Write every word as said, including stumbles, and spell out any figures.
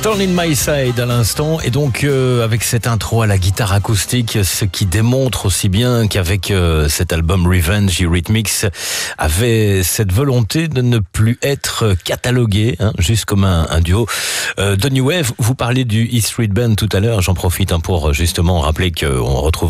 Thorn in My Side à l'instant, et donc euh, avec cette intro à la guitare acoustique, ce qui démontre aussi bien qu'avec euh, cet album Revenge, Eurythmics avait cette volonté de ne plus être catalogué, hein, juste comme un, un duo euh, de New Wave. Vous parlez du E Street Band tout à l'heure, j'en profite hein, pour justement rappeler qu'on retrouve